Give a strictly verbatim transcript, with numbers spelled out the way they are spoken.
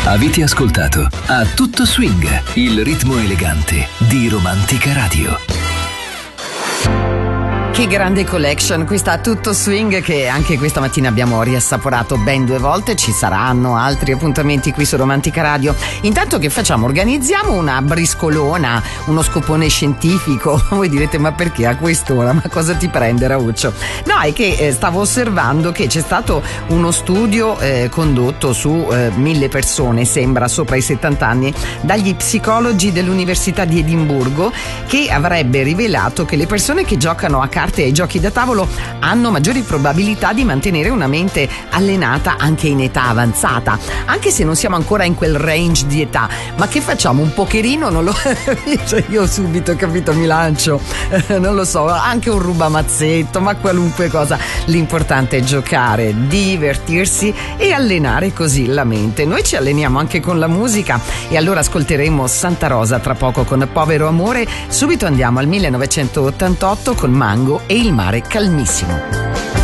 Avete ascoltato A Tutto Swing, il ritmo elegante di Romantica Radio. Che grande collection, questa Tutto Swing, che anche questa mattina abbiamo riassaporato ben due volte. Ci saranno altri appuntamenti qui su Romantica Radio. Intanto che facciamo? Organizziamo una briscolona, uno scopone scientifico. Voi direte, ma perché a quest'ora? Ma cosa ti prende, Rauccio? No, è che eh, stavo osservando che c'è stato uno studio eh, condotto su eh, mille persone, sembra sopra i settanta anni, dagli psicologi dell'Università di Edimburgo, che avrebbe rivelato che le persone che giocano a carte e ai giochi da tavolo hanno maggiori probabilità di mantenere una mente allenata anche in età avanzata, anche se non siamo ancora in quel range di età. Ma che facciamo? Un pokerino? Non lo cioè io subito, capito, mi lancio, non lo so, anche un rubamazzetto, ma qualunque cosa. L'importante è giocare, divertirsi e allenare così la mente. Noi ci alleniamo anche con la musica, e allora ascolteremo Santa Rosa tra poco con Povero Amore. Subito andiamo al millenovecentottantotto con Mango e Il mare calmissimo.